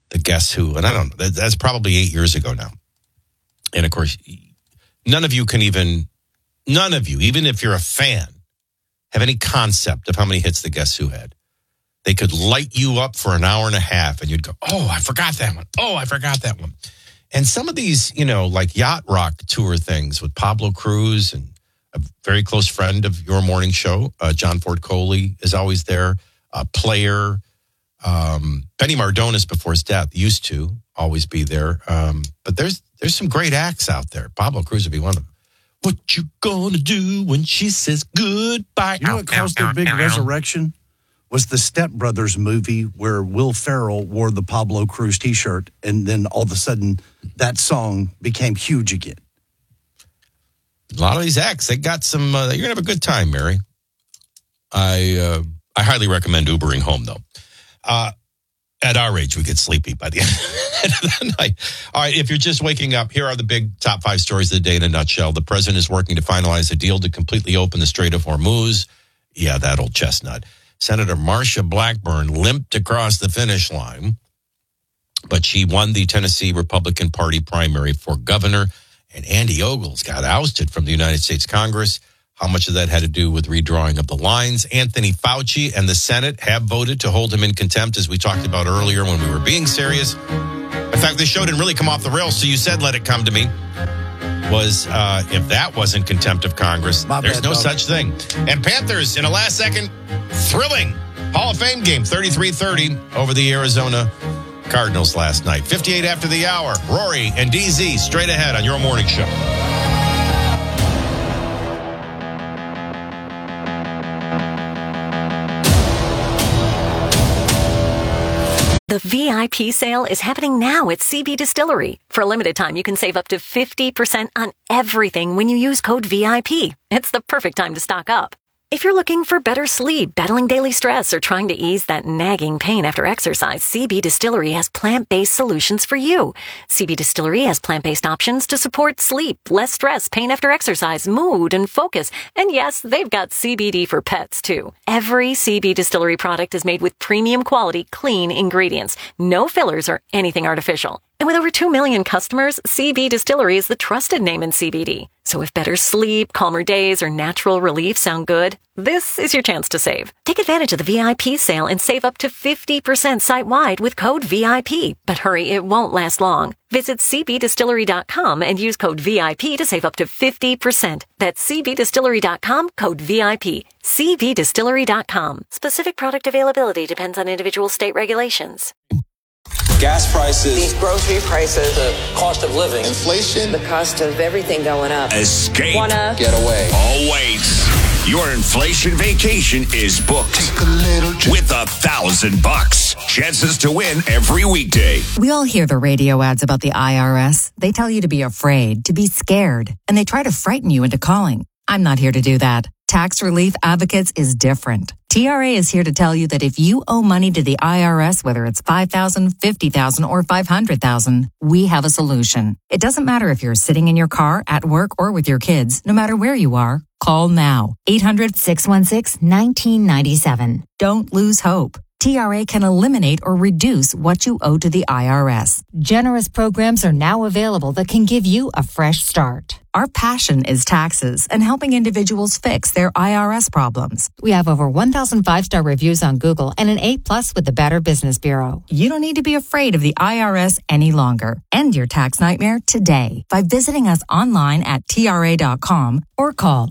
the Guess Who. And I don't know, that's probably 8 years ago now. And of course, none of you, even if you're a fan, have any concept of how many hits the Guess Who had. They could light you up for an hour and a half and you'd go, oh, I forgot that one. Oh, I forgot that one. And some of these, like Yacht Rock tour things with Pablo Cruz and a very close friend of your morning show, John Ford Coley is always there. Player, Benny Mardones before his death used to always be there. But there's some great acts out there. Pablo Cruz would be one of them. What you gonna do when she says goodbye? You know what caused their big resurrection? Was the Step Brothers movie where Will Ferrell wore the Pablo Cruz T-shirt, and then all of a sudden that song became huge again. A lot of these acts, they got some. You're gonna have a good time, Mary. I highly recommend Ubering home, though. At our age, we get sleepy by the end of the night. All right, if you're just waking up, here are the big top 5 stories of the day in a nutshell. The president is working to finalize a deal to completely open the Strait of Hormuz. Yeah, that old chestnut. Senator Marsha Blackburn limped across the finish line, but she won the Tennessee Republican Party primary for governor, and Andy Ogles got ousted from the United States Congress. How much of that had to do with redrawing of the lines? Anthony Fauci and the Senate have voted to hold him in contempt, as we talked about earlier when we were being serious. In fact, this show didn't really come off the rails, so you said let it come to me. If that wasn't contempt of Congress, there's no such thing. And Panthers, in a last-second, thrilling Hall of Fame game, 33-30 over the Arizona Cardinals last night. 58 after the hour. Rory and DZ straight ahead on your morning show. The VIP sale is happening now at CB Distillery. For a limited time, you can save up to 50% on everything when you use code VIP. It's the perfect time to stock up. If you're looking for better sleep, battling daily stress, or trying to ease that nagging pain after exercise, CB Distillery has plant-based solutions for you. CB Distillery has plant-based options to support sleep, less stress, pain after exercise, mood, and focus. And yes, they've got CBD for pets, too. Every CB Distillery product is made with premium quality, clean ingredients. No fillers or anything artificial. And with over 2 million customers, CB Distillery is the trusted name in CBD. So if better sleep, calmer days, or natural relief sound good, this is your chance to save. Take advantage of the VIP sale and save up to 50% site-wide with code VIP. But hurry, it won't last long. Visit cbdistillery.com and use code VIP to save up to 50%. That's cbdistillery.com, code VIP. cbdistillery.com. Specific product availability depends on individual state regulations. Gas prices, these grocery prices, the cost of living, inflation, the cost of everything going up. Escape. Get away. Oh, wait. Your inflation vacation is booked. Take a little trip. With $1,000. Chances to win every weekday. We all hear the radio ads about the IRS. They tell you to be afraid, to be scared, and they try to frighten you into calling. I'm not here to do that. Tax Relief Advocates is different. TRA is here to tell you that if you owe money to the IRS, whether it's $5,000, $50,000, or $500,000, we have a solution. It doesn't matter if you're sitting in your car, at work, or with your kids. No matter where you are, call now. 800-616-1997. Don't lose hope. TRA can eliminate or reduce what you owe to the IRS. Generous programs are now available that can give you a fresh start. Our passion is taxes and helping individuals fix their IRS problems. We have over 1,000 5-star reviews on Google and an A+ with the Better Business Bureau. You don't need to be afraid of the IRS any longer. End your tax nightmare today by visiting us online at TRA.com or call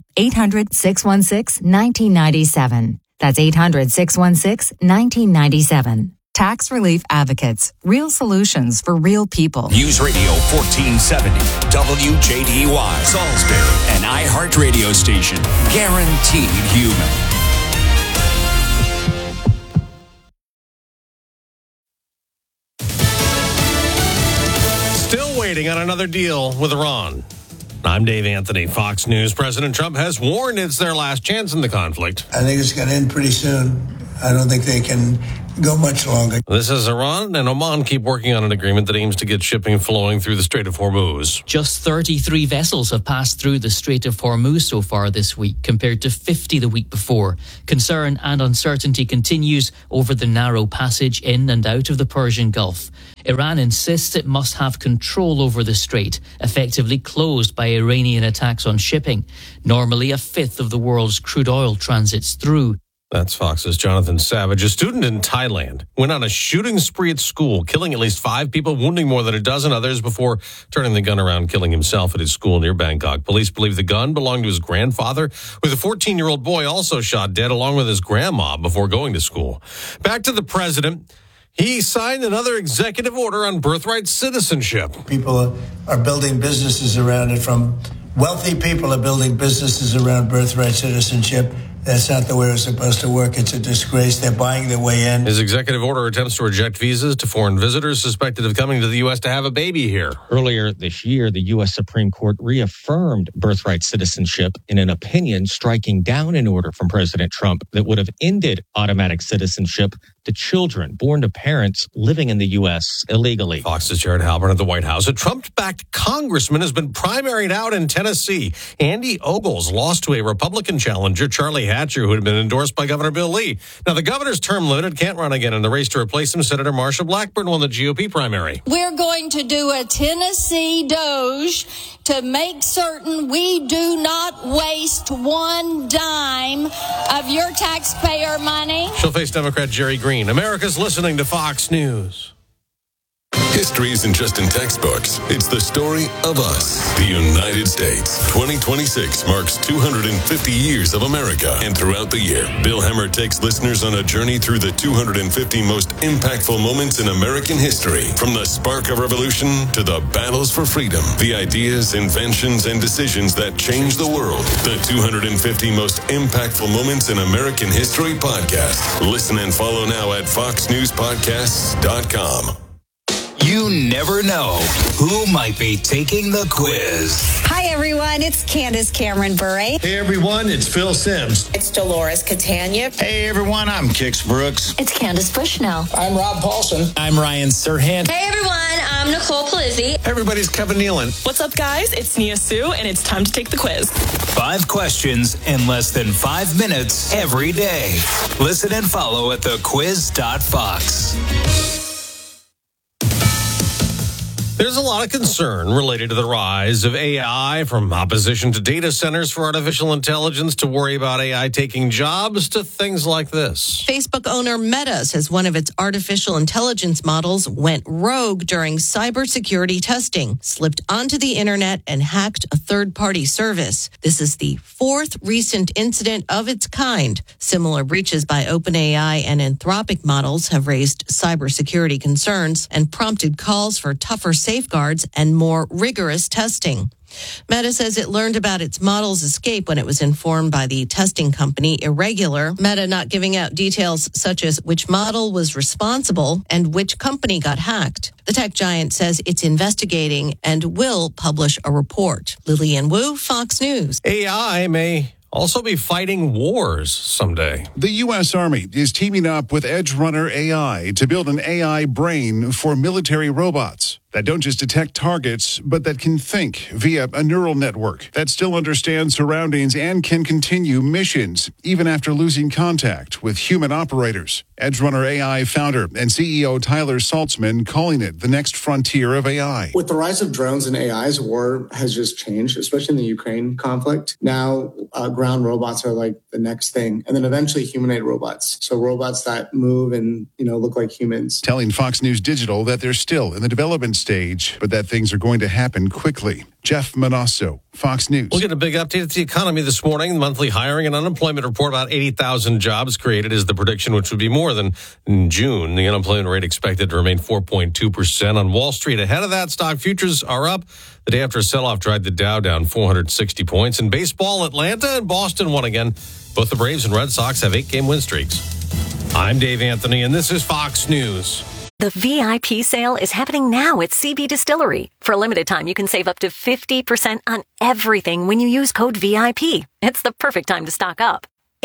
800-616-1997. That's 800-616-1997. Tax Relief Advocates. Real solutions for real people. News Radio 1470, WJDY, Salisbury, an iHeart radio station. Guaranteed human. Still waiting on another deal with Iran. I'm Dave Anthony, Fox News. President Trump has warned it's their last chance in the conflict. I think it's going to end pretty soon. I don't think they can go much longer. This is Iran and Oman keep working on an agreement that aims to get shipping flowing through the Strait of Hormuz. Just 33 vessels have passed through the Strait of Hormuz so far this week, compared to 50 the week before. Concern and uncertainty continues over the narrow passage in and out of the Persian Gulf. Iran insists it must have control over the strait, effectively closed by Iranian attacks on shipping. Normally, a fifth of the world's crude oil transits through. That's Fox's Jonathan Savage. A student in Thailand went on a shooting spree at school, killing at least 5 people, wounding more than a dozen others before turning the gun around, killing himself at his school near Bangkok. Police believe the gun belonged to his grandfather, with a 14-year-old boy also shot dead along with his grandma before going to school. Back to the president. He signed another executive order on birthright citizenship. People are building businesses around it. From wealthy people are building businesses around birthright citizenship. That's not the way it's supposed to work. It's a disgrace. They're buying their way in. His executive order attempts to reject visas to foreign visitors suspected of coming to the U.S. to have a baby here. Earlier this year, the U.S. Supreme Court reaffirmed birthright citizenship in an opinion striking down an order from President Trump that would have ended automatic citizenship to children born to parents living in the U.S. illegally. Fox's Jared Halpern at the White House. A Trump-backed congressman has been primaried out in Tennessee. Andy Ogles lost to a Republican challenger, Charlie Hatcher, who had been endorsed by Governor Bill Lee. Now, the governor's term limited, can't run again in the race to replace him. Senator Marsha Blackburn won the GOP primary. We're going to do a Tennessee Doge to make certain we do not waste one dime of your taxpayer money. She'll face Democrat Jerry Green. America's listening to Fox News. History isn't just in textbooks. It's the story of us. The United States. 2026 marks 250 years of America. And throughout the year, Bill Hemmer takes listeners on a journey through the 250 most impactful moments in American history. From the spark of revolution to the battles for freedom. The ideas, inventions, and decisions that changed the world. The 250 most impactful moments in American history podcast. Listen and follow now at foxnewspodcasts.com. You never know who might be taking the quiz. Hi, everyone. It's Candace Cameron Bure. Hey, everyone. It's Phil Sims. It's Dolores Catania. Hey, everyone. I'm Kix Brooks. It's Candace Bushnell. I'm Rob Paulson. I'm Ryan Serhant. Hey, everyone. I'm Nicole Palizzi. Hey, everybody's Kevin Nealon. What's up, guys? It's Nia Sue, and it's time to take the quiz. 5 questions in less than 5 minutes every day. Listen and follow at thequiz.fox. There's a lot of concern related to the rise of AI, from opposition to data centers for artificial intelligence to worry about AI taking jobs to things like this. Facebook owner Meta says one of its artificial intelligence models went rogue during cybersecurity testing, slipped onto the internet, and hacked a third-party service. This is the 4th recent incident of its kind. Similar breaches by OpenAI and Anthropic models have raised cybersecurity concerns and prompted calls for tougher safeguards and more rigorous testing. Meta says it learned about its model's escape when it was informed by the testing company Irregular. Meta not giving out details such as which model was responsible and which company got hacked. The tech giant says it's investigating and will publish a report. Lillian Wu, Fox News. AI may also be fighting wars someday. The U.S. Army is teaming up with Edge Runner AI to build an AI brain for military robots that don't just detect targets, but that can think via a neural network that still understands surroundings and can continue missions even after losing contact with human operators. Edge Runner AI founder and CEO Tyler Saltzman calling it the next frontier of AI. With the rise of drones and AIs, war has just changed, especially in the Ukraine conflict. Now, ground robots are like the next thing, and then eventually humanoid robots. So robots that move and, look like humans. Telling Fox News Digital that they're still in the development stage, but that things are going to happen quickly. Jeff Manasso, Fox News. We'll get a big update at the economy this morning. The monthly hiring and unemployment report, about 80,000 jobs created is the prediction, which would be more than in June. The unemployment rate expected to remain 4.2%. On Wall Street, ahead of that, stock futures are up. The day after a sell-off dragged the Dow down 460 points. In baseball, Atlanta and Boston won again. Both the Braves and Red Sox have 8-game win streaks. I'm Dave Anthony, and this is Fox News. The VIP sale is happening now at CB Distillery. For a limited time, you can save up to 50% on everything when you use code VIP. It's the perfect time to stock up.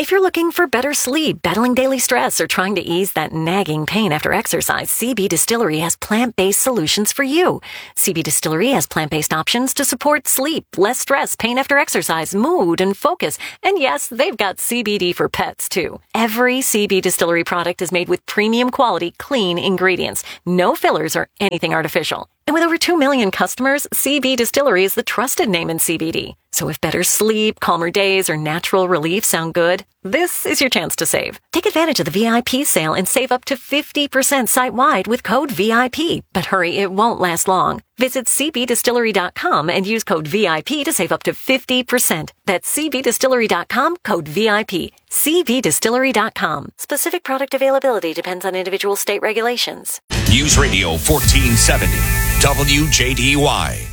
If you're looking for better sleep, battling daily stress, or trying to ease that nagging pain after exercise, CB Distillery has plant-based solutions for you. CB Distillery has plant-based options to support sleep, less stress, pain after exercise, mood, and focus. And yes, they've got CBD for pets, too. Every CB Distillery product is made with premium quality, clean ingredients. No fillers or anything artificial. And with over 2 million customers, CB Distillery is the trusted name in CBD. So if better sleep, calmer days, or natural relief sound good, this is your chance to save. Take advantage of the VIP sale and save up to 50% site-wide with code VIP. But hurry, it won't last long. Visit cbdistillery.com and use code VIP to save up to 50%. That's cbdistillery.com, code VIP. cbdistillery.com. Specific product availability depends on individual state regulations. News Radio 1470, WJDY.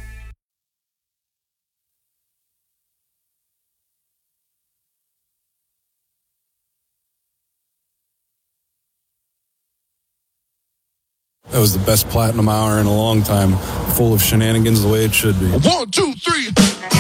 That was the best platinum hour in a long time, full of shenanigans the way it should be. 1, 2, 3.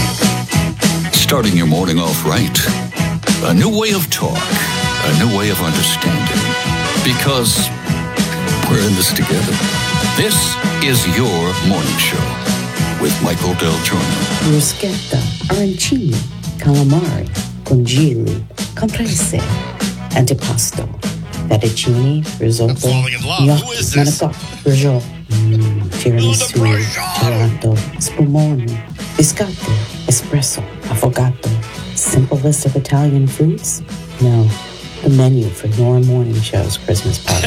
Starting your morning off right. A new way of talk. A new way of understanding. Because we're in this together. This is your morning show with Michael Del Giorno. Bruschetta, arancini, calamari, congili, compresse, antipasto. Fettuccine, risotto, gnocchi, manicotti, brioche, tiramisu, gelato, spumoni, biscotti, espresso, affogato. Simple list of Italian foods? No, the menu for your morning show's Christmas party.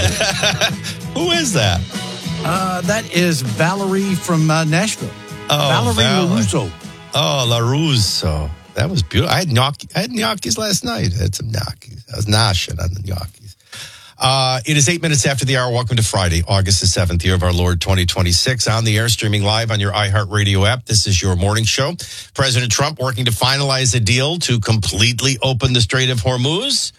Who is that? That is Valerie from Nashville. Oh, Valerie LaRusso. Oh, LaRusso. That was beautiful. I had gnocchis last night. I had some gnocchis. I was noshing on the gnocchis. It is 8 minutes after the hour. Welcome to Friday, August the 7th, year of our Lord 2026. On the air, streaming live on your iHeartRadio app. This is your morning show. President Trump working to finalize a deal to completely open the Strait of Hormuz.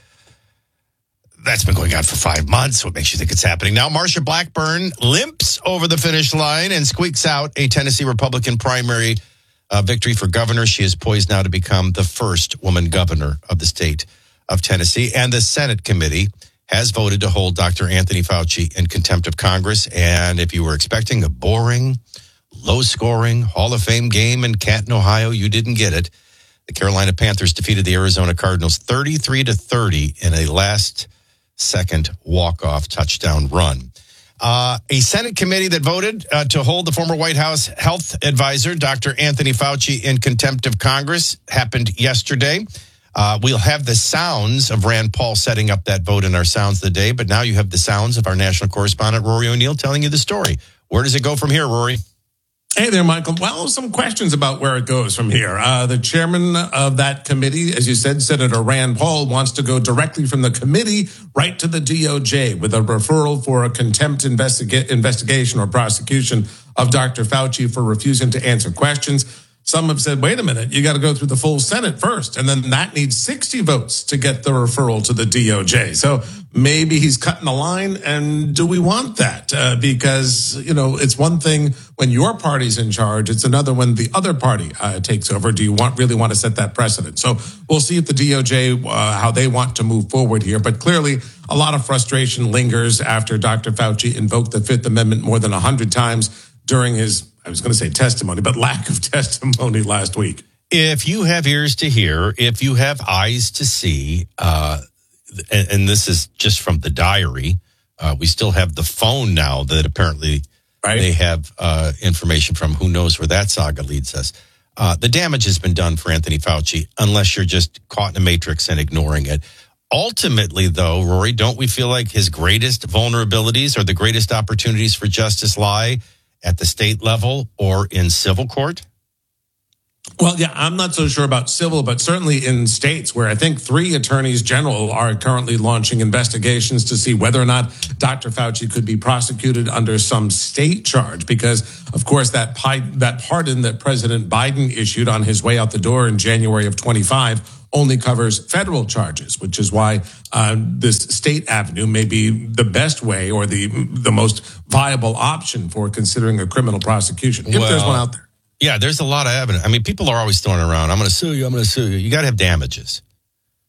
That's been going on for 5 months. What makes you think it's happening now? Marsha Blackburn limps over the finish line and squeaks out a Tennessee Republican primary victory for governor. She is poised now to become the first woman governor of the state of Tennessee. And the Senate committee has voted to hold Dr. Anthony Fauci in contempt of Congress. And if you were expecting a boring, low-scoring Hall of Fame game in Canton, Ohio, you didn't get it. The Carolina Panthers defeated the Arizona Cardinals 33-30 in a last-second walk-off touchdown run. A Senate committee that voted to hold the former White House health advisor, Dr. Anthony Fauci, in contempt of Congress happened yesterday. We'll have the sounds of Rand Paul setting up that vote in our Sounds of the Day, but now you have the sounds of our national correspondent, Rory O'Neill, telling you the story. Where does it go from here, Rory? Hey there, Michael. Well, some questions about where it goes from here. The chairman of that committee, as you said, Senator Rand Paul, wants to go directly from the committee right to the DOJ with a referral for a contempt investigation or prosecution of Dr. Fauci for refusing to answer questions. Some have said, wait a minute, you got to go through the full Senate first. And then that needs 60 votes to get the referral to the DOJ. So maybe he's cutting the line. And do we want that? Because, it's one thing when your party's in charge. It's another when the other party takes over. Do you really want to set that precedent? So we'll see if the DOJ, how they want to move forward here. But clearly, a lot of frustration lingers after Dr. Fauci invoked the Fifth Amendment more than 100 times during his, I was going to say testimony, but lack of testimony last week. If you have ears to hear, if you have eyes to see, and this is just from the diary, we still have the phone now that apparently they have information from. Who knows where that saga leads us. The damage has been done for Anthony Fauci, unless you're just caught in a matrix and ignoring it. Ultimately, though, Rory, don't we feel like his greatest vulnerabilities or the greatest opportunities for justice lie at the state level or in civil court? Well, yeah, I'm not so sure about civil, but certainly in states where I think 3 attorneys general are currently launching investigations to see whether or not Dr. Fauci could be prosecuted under some state charge. Because, of course, that pardon that President Biden issued on his way out the door in January of 25 only covers federal charges, which is why this state avenue may be the best way or the most viable option for considering a criminal prosecution, if there's one out there. Yeah, there's a lot of evidence. I mean, people are always throwing around, I'm going to sue you, I'm going to sue you. You got to have damages.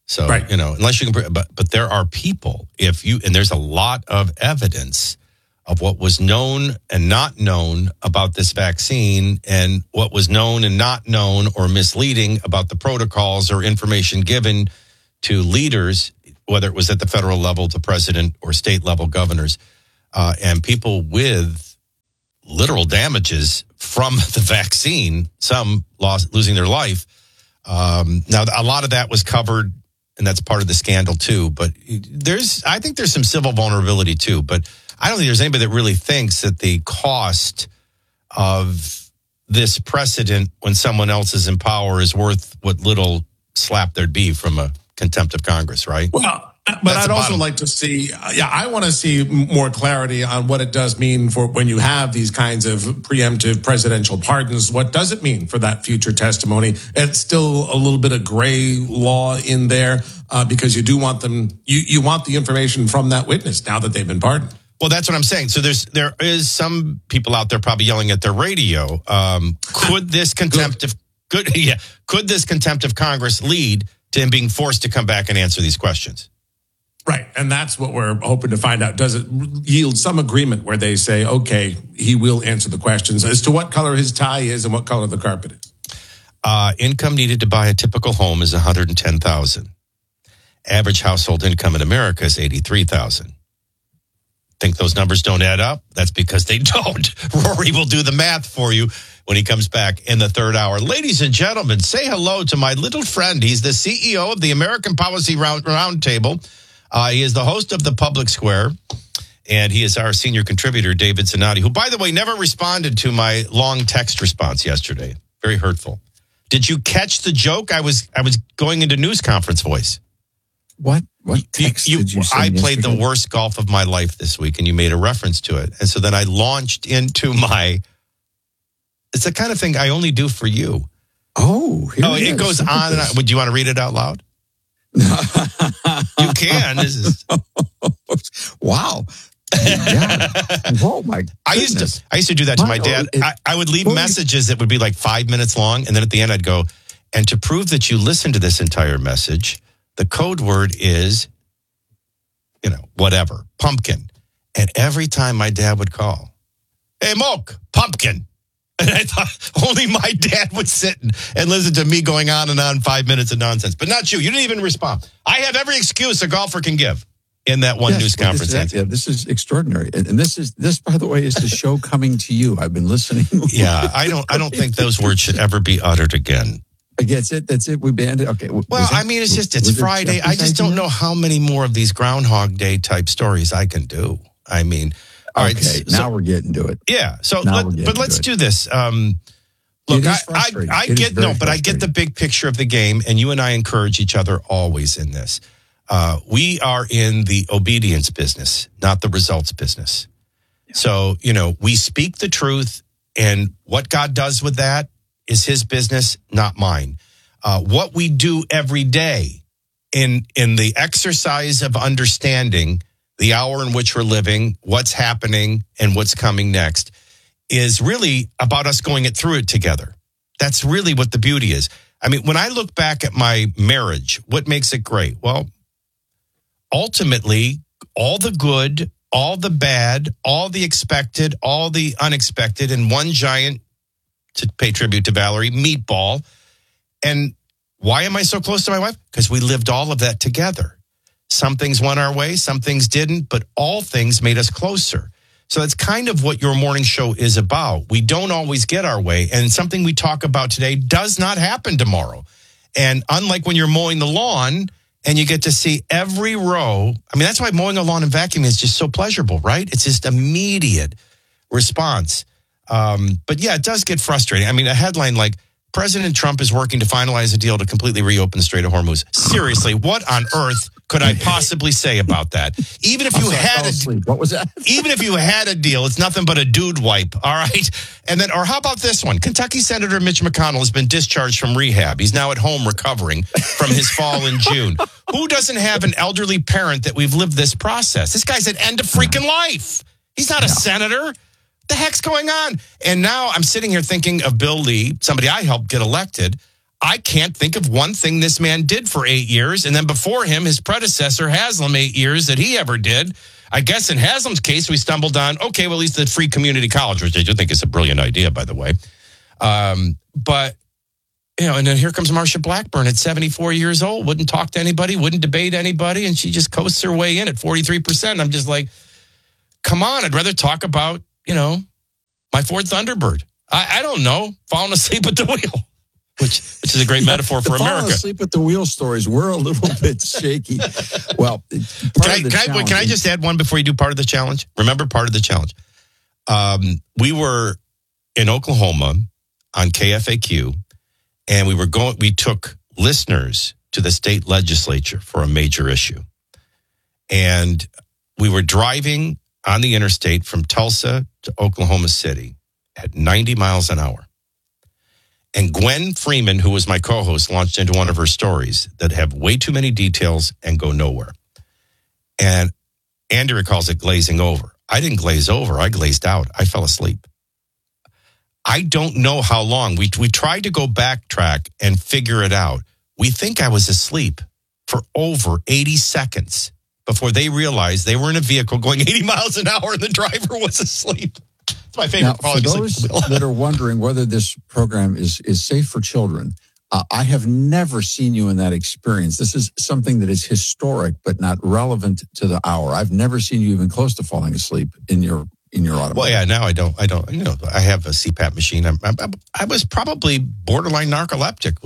So, Right. unless you can, but there are people, and there's a lot of evidence of what was known and not known about this vaccine and what was known and not known or misleading about the protocols or information given to leaders, whether it was at the federal level, the president, or state level governors, and people with literal damages from the vaccine, some losing their life. Now, a lot of that was covered, and that's part of the scandal too. But I think there's some civil vulnerability too. But I don't think there's anybody that really thinks that the cost of this precedent when someone else is in power is worth what little slap there'd be from a contempt of Congress, right? Well, but I'd also like to see, I want to see more clarity on what it does mean for when you have these kinds of preemptive presidential pardons. What does it mean for that future testimony? It's still a little bit of gray law in there because you do want them, you want the information from that witness now that they've been pardoned. Well, that's what I'm saying. So there is some people out there probably yelling at their radio. Could this contempt of Congress lead to him being forced to come back and answer these questions? Right. And that's what we're hoping to find out. Does it yield some agreement where they say, okay, he will answer the questions as to what color his tie is and what color the carpet is? Income needed to buy a typical home is $110,000. Average household income in America is $83,000. Think those numbers don't add up? That's because they don't. Rory will do the math for you when he comes back in the third hour. Ladies and gentlemen, say hello to my little friend. He's the CEO of the American Policy Roundtable. He is the host of The Public Square, and he is our senior contributor, David Zanotti, who, by the way, never responded to my long text response yesterday. Very hurtful. Did you catch the joke? I was going into news conference voice. What text did you send I played yesterday? the worst golf of my life this week, and you made a reference to it. And so then I launched into it's the kind of thing I only do for you. It goes on and on. Would you want to read it out loud? You can. This is wow. Yeah. Oh my goodness. I used to do that to my dad. I would leave messages that would be like 5 minutes long, and then at the end I'd go, and to prove that you listened to this entire message, the code word is, whatever, pumpkin. And every time my dad would call, hey, Moke, pumpkin. And I thought only my dad would sit and listen to me going on and on 5 minutes of nonsense. But not you. You didn't even respond. I have every excuse a golfer can give in that one news conference. This is extraordinary. And this, by the way, is the show coming to you. I've been listening. Yeah, I don't think those words should ever be uttered again. That's it. We banned it. Okay. Well, it's Friday. I just don't know how many more of these Groundhog Day type stories I can do. I mean, all right. Okay, now we're getting to it. Yeah. So, let's do this. Look, I get the big picture of the game, and you and I encourage each other always in this. We are in the obedience business, not the results business. Yeah. So, we speak the truth, and what God does with that is his business, not mine. What we do every day in the exercise of understanding the hour in which we're living, what's happening, and what's coming next is really about us going through it together. That's really what the beauty is. I mean, when I look back at my marriage, what makes it great? Well, ultimately, all the good, all the bad, all the expected, all the unexpected, and one giant, to pay tribute to Valerie, meatball. And why am I so close to my wife? Because we lived all of that together. Some things went our way, some things didn't, but all things made us closer. So that's kind of what your morning show is about. We don't always get our way, and something we talk about today does not happen tomorrow. And unlike when you're mowing the lawn and you get to see every row, I mean, that's why mowing a lawn and vacuuming is just so pleasurable, right? It's just immediate response. But yeah, it does get frustrating. I mean, a headline like, President Trump is working to finalize a deal to completely reopen the Strait of Hormuz. Seriously, what on earth could I possibly say about that? Even if you what was that? Even if you had a deal, it's nothing but a dude wipe, all right? And then, or how about this one? Kentucky Senator Mitch McConnell has been discharged from rehab. He's now at home recovering from his fall in June. Who doesn't have an elderly parent that we've lived this process? This guy's at end of freaking life. He's not a senator. The heck's going on? And now I'm sitting here thinking of Bill Lee, somebody I helped get elected. I can't think of one thing this man did for 8 years. And then before him, his predecessor, Haslam, 8 years that he ever did. I guess in Haslam's case, we stumbled on, okay, well, at least the free community college, which I do think is a brilliant idea, by the way. But, you know, and then here comes Marsha Blackburn at 74 years old, wouldn't talk to anybody, wouldn't debate anybody, and she just coasts her way in at 43%. I'm just like, come on, I'd rather talk about, you know, my Ford Thunderbird. I don't know, falling asleep at the wheel, which is a great metaphor for America. Falling asleep at the wheel stories, we're a little bit shaky. Well, can I just add one before you do part of the challenge? Remember part of the challenge. We were in Oklahoma on KFAQ, and we took listeners to the state legislature for a major issue. And we were driving on the interstate from Tulsa to Oklahoma City at 90 miles an hour. And Gwen Freeman, who was my co-host, launched into one of her stories that have way too many details and go nowhere. And Andrea calls it glazing over. I didn't glaze over. I glazed out. I fell asleep. I don't know how long. We tried to go backtrack and figure it out. We think I was asleep for over 80 seconds before they realized they were in a vehicle going 80 miles an hour and the driver was asleep. It's my favorite. Now, for those that are wondering whether this program is safe for children, I have never seen you in that experience. This is something that is historic, but not relevant to the hour. I've never seen you even close to falling asleep in your automobile. Well, yeah, now I don't. You know, I have a CPAP machine. I was probably borderline narcoleptic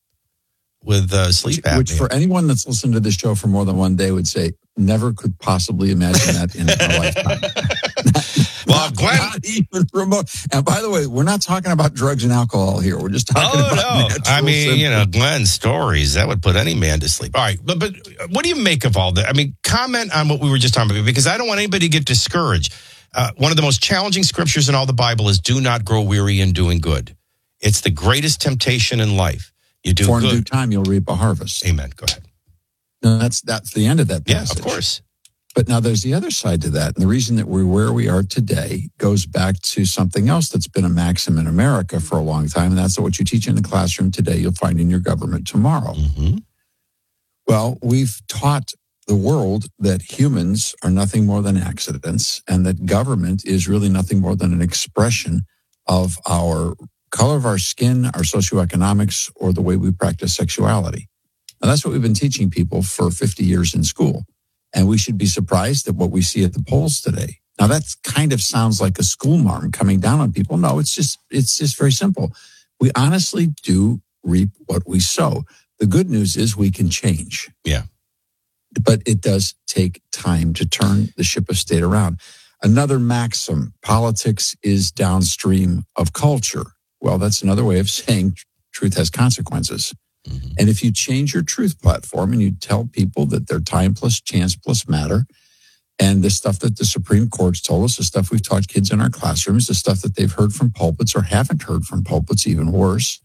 with sleep apnea. Which for anyone that's listened to this show for more than one day would say, never could possibly imagine that in our lifetime. Well, Glenn, not even remote. And by the way, we're not talking about drugs and alcohol here. We're just talking about natural symptoms. You know, Glenn's stories, that would put any man to sleep. All right, but what do you make of all that? I mean, comment on what we were just talking about, because I don't want anybody to get discouraged. One of the most challenging scriptures in all the Bible is do not grow weary in doing good. It's the greatest temptation in life. You do For good. in due time, you'll reap a harvest. Amen. Go ahead. No, that's the end of that passage. Yeah, of course. But now there's the other side to that. And the reason that we're where we are today goes back to something else that's been a maxim in America for a long time. And that's what you teach in the classroom today, you'll find in your government tomorrow. Mm-hmm. Well, we've taught the world that humans are nothing more than accidents and that government is really nothing more than an expression of our color of our skin, our socioeconomics, or the way we practice sexuality. Now, that's what we've been teaching people for 50 years in school. And we should be surprised at what we see at the polls today. Now, that kind of sounds like a schoolmarm coming down on people. No, it's just very simple. We honestly do reap what we sow. The good news is we can change. Yeah. But it does take time to turn the ship of state around. Another maxim, politics is downstream of culture. Well, that's another way of saying truth has consequences. Mm-hmm. And if you change your truth platform and you tell people that they're time plus chance plus matter, and the stuff that the Supreme Court's told us, the stuff we've taught kids in our classrooms, the stuff that they've heard from pulpits or haven't heard from pulpits, even worse,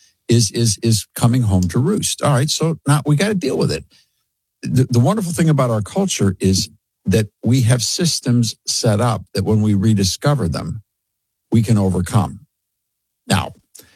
is coming home to roost. All right, so now we got to deal with it. The wonderful thing about our culture is that we have systems set up that when we rediscover them, we can overcome. Now,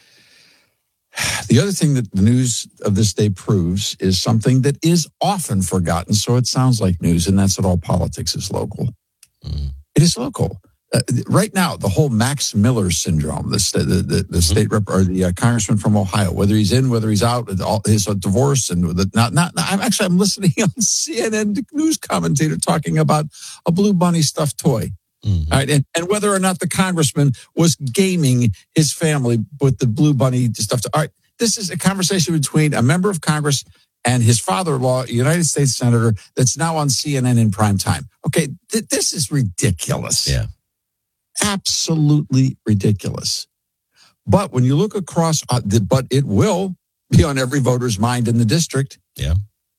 the other thing that the news of this day proves is something that is often forgotten, so it sounds like news, and that's that all politics is local. Mm. It is local. Right now, the whole Max Miller syndrome, the state rep or the congressman from Ohio, whether he's in, whether he's out, his divorce, and I'm listening on CNN news commentator talking about a Blue Bunny stuffed toy. Mm-hmm. All right, and whether or not the congressman was gaming his family with the Blue Bunny stuff. All right, this is a conversation between a member of Congress and his father-in-law, a United States senator, that's now on CNN in prime time. Okay, this is ridiculous. Yeah, absolutely ridiculous. But when you look across, but it will be on every voter's mind in the district. Yeah.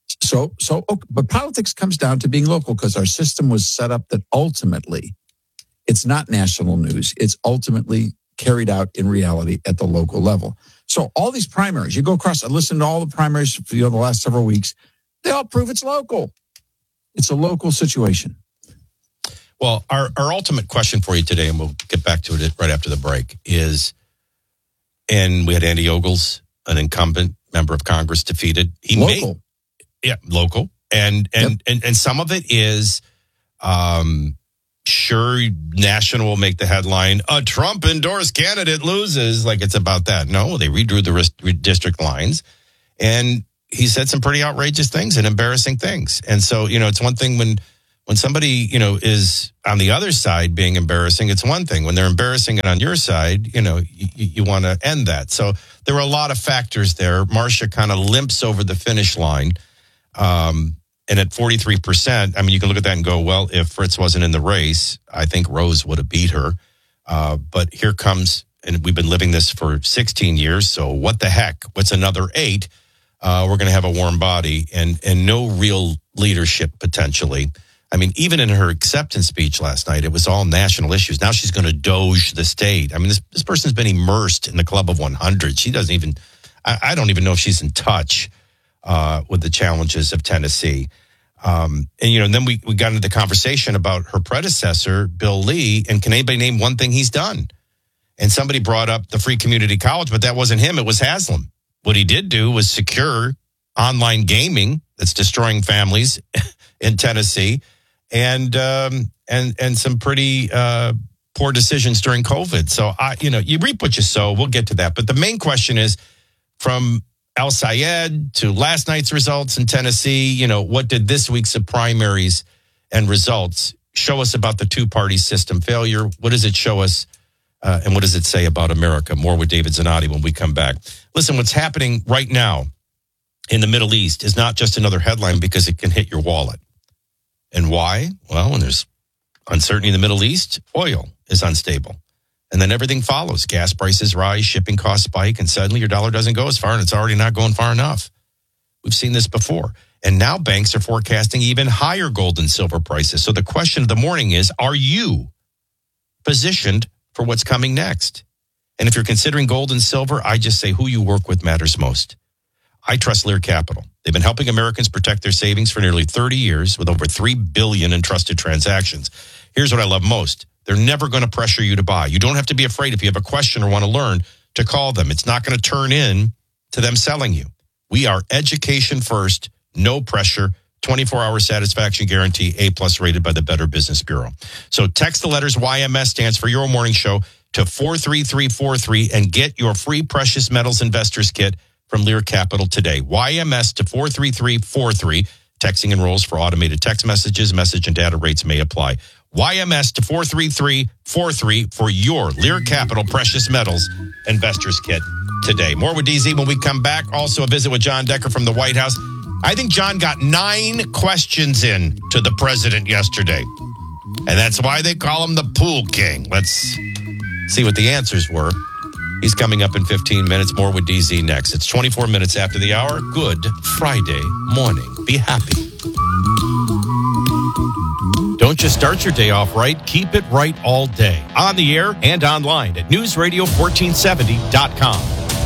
But politics comes down to being local because our system was set up that ultimately it's not national news. It's ultimately carried out in reality at the local level. So all these primaries, you go across and listen to all the primaries for the last several weeks, they all prove it's local. It's a local situation. Well, our ultimate question for you today, and we'll get back to it right after the break, is, and we had Andy Ogles an incumbent member of Congress defeated. Local. Local. And some of it is, sure, national will make the headline, a Trump-endorsed candidate loses, like it's about that. No, they redrew the district lines, and he said some pretty outrageous things and embarrassing things. And so, it's one thing when somebody, is on the other side being embarrassing, it's one thing. When they're embarrassing it on your side, you want to end that. So there were a lot of factors there. Marcia kind of limps over the finish line. And at 43%, you can look at that and go, well, if Fritz wasn't in the race, I think Rose would have beat her. But here comes, and we've been living this for 16 years, so what the heck? What's another 8? We're going to have a warm body and no real leadership potentially. Even in her acceptance speech last night, it was all national issues. Now she's going to doge the state. This person's been immersed in the Club of 100. She doesn't even, I don't even know if she's in touch with the challenges of Tennessee. And then we got into the conversation about her predecessor, Bill Lee, and can anybody name one thing he's done? And somebody brought up the free community college, but that wasn't him. It was Haslam. What he did do was secure online gaming that's destroying families in Tennessee and some pretty poor decisions during COVID. So, you reap what you sow. We'll get to that. But the main question is, from Al Sayed to last night's results in Tennessee, what did this week's of primaries and results show us about the two-party system failure? What does it show us, and what does it say about America? More with David Zanotti when we come back. Listen, what's happening right now in the Middle East is not just another headline because it can hit your wallet. And why? Well, when there's uncertainty in the Middle East, oil is unstable. And then everything follows. Gas prices rise, shipping costs spike, and suddenly your dollar doesn't go as far, and it's already not going far enough. We've seen this before. And now banks are forecasting even higher gold and silver prices. So the question of the morning is, are you positioned for what's coming next? And if you're considering gold and silver, I just say who you work with matters most. I trust Lear Capital. They've been helping Americans protect their savings for nearly 30 years with over $3 billion in trusted transactions. Here's what I love most. They're never going to pressure you to buy. You don't have to be afraid if you have a question or want to learn to call them. It's not going to turn in to them selling you. We are education first, no pressure, 24-hour satisfaction guarantee, A+ rated by the Better Business Bureau. So text the letters YMS, stands for Your Morning Show, to 43343 and get your free Precious Metals Investors Kit from Lear Capital today. YMS to 43343. Texting enrolls for automated text messages. Message and data rates may apply. YMS to 43343 for your Lear Capital Precious Metals Investors Kit today. More with DZ when we come back. Also a visit with John Decker from the White House. I think John got 9 questions in to the president yesterday. And that's why they call him the Pool King. Let's see what the answers were. He's coming up in 15 minutes. More with DZ next. It's 24 minutes after the hour. Good Friday morning. Be happy. Don't just start your day off right. Keep it right all day. On the air and online at newsradio1470.com.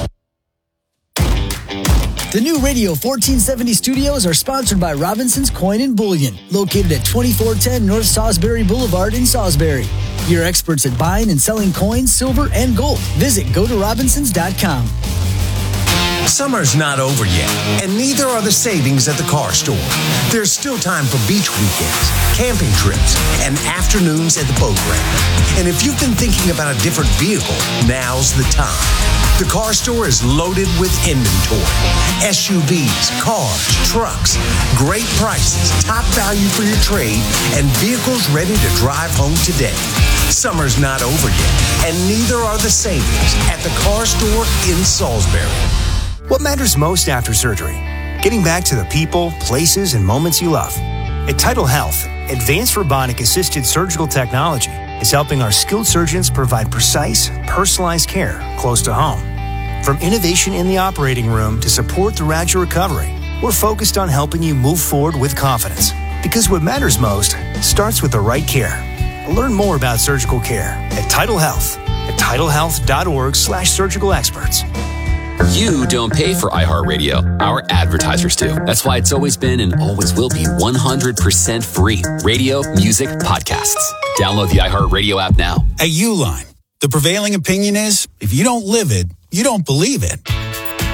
The new Radio 1470 studios are sponsored by Robinson's Coin and Bullion, located at 2410 North Salisbury Boulevard in Salisbury. Your experts at buying and selling coins, silver, and gold. Visit GoToRobinsons.com. Summer's not over yet, and neither are the savings at the car store. There's still time for beach weekends, camping trips, and afternoons at the boat ramp. And if you've been thinking about a different vehicle, now's the time. The car store is loaded with inventory. SUVs, cars, trucks, great prices, top value for your trade, and vehicles ready to drive home today. Summer's not over yet, and neither are the savings at the car store in Salisbury. What matters most after surgery? Getting back to the people, places, and moments you love. At Tidal Health, advanced robotic-assisted surgical technology is helping our skilled surgeons provide precise, personalized care close to home. From innovation in the operating room to support throughout your recovery, we're focused on helping you move forward with confidence. Because what matters most starts with the right care. Learn more about surgical care at Tidal Health at tidalhealth.org/surgical experts. You don't pay for iHeartRadio. Our advertisers do. That's why it's always been and always will be 100% free. Radio, music, podcasts. Download the iHeartRadio app now. At Uline, the prevailing opinion is, if you don't live it, you don't believe it.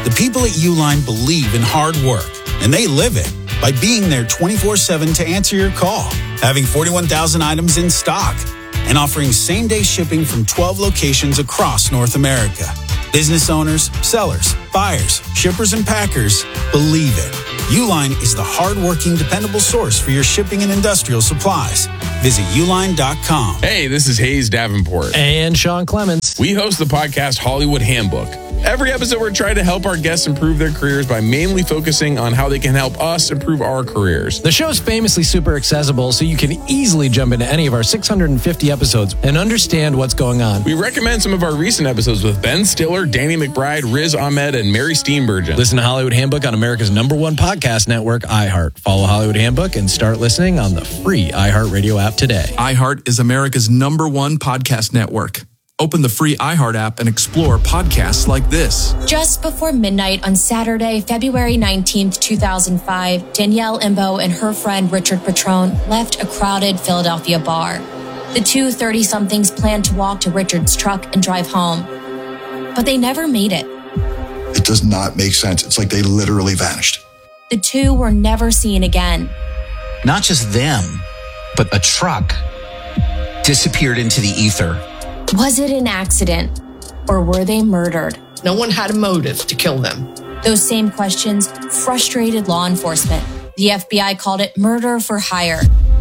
The people at Uline believe in hard work, and they live it by being there 24/7 to answer your call, having 41,000 items in stock, and offering same-day shipping from 12 locations across North America. Business owners, sellers, buyers, shippers, and packers believe it. Uline is the hard-working, dependable source for your shipping and industrial supplies. Visit uline.com. Hey, this is Hayes Davenport. And Sean Clements. We host the podcast Hollywood Handbook. Every episode, we're trying to help our guests improve their careers by mainly focusing on how they can help us improve our careers. The show's famously super accessible, so you can easily jump into any of our 650 episodes and understand what's going on. We recommend some of our recent episodes with Ben Stiller, Danny McBride, Riz Ahmed, and Mary Steenburgen. Listen to Hollywood Handbook on America's #1 podcast network, iHeart. Follow Hollywood Handbook and start listening on the free iHeartRadio app today. iHeart is America's #1 podcast network. Open the free iHeart app and explore podcasts like this. Just before midnight on Saturday, February 19th, 2005, Danielle Imbo and her friend Richard Petrone left a crowded Philadelphia bar. The two 30-somethings planned to walk to Richard's truck and drive home, but they never made it. It does not make sense. It's like they literally vanished. The two were never seen again. Not just them, but a truck disappeared into the ether. Was it an accident, or were they murdered? No one had a motive to kill them. Those same questions frustrated law enforcement. The FBI called it murder for hire.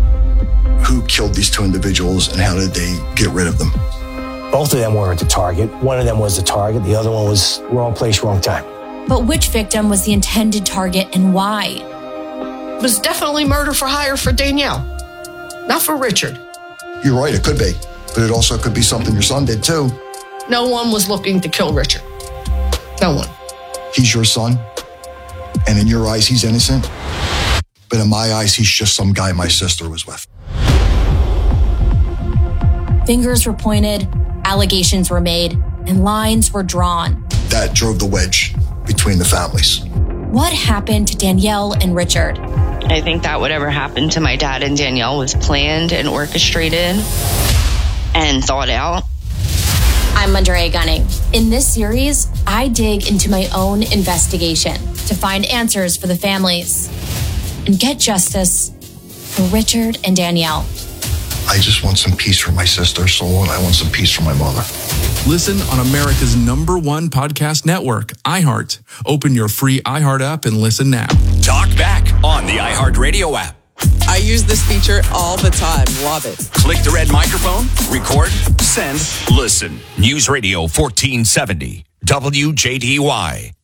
Who killed these two individuals and how did they get rid of them? Both of them weren't the target. One of them was the target. The other one was wrong place, wrong time. But which victim was the intended target and why? It was definitely murder for hire for Danielle, not for Richard. You're right, it could be. But it also could be something your son did too. No one was looking to kill Richard. No one. He's your son. And in your eyes, he's innocent. But in my eyes, he's just some guy my sister was with. Fingers were pointed, allegations were made, and lines were drawn. That drove the wedge between the families. What happened to Danielle and Richard? I think that whatever happened to my dad and Danielle was planned and orchestrated and thought out. I'm Andrea Gunning. In this series, I dig into my own investigation to find answers for the families and get justice for Richard and Danielle. I just want some peace for my sister, so I want some peace for my mother. Listen on America's #1 podcast network, iHeart. Open your free iHeart app and listen now. Talk back on the iHeartRadio app. I use this feature all the time. Love it. Click the red microphone, record, send, listen. News Radio 1470, WJDY.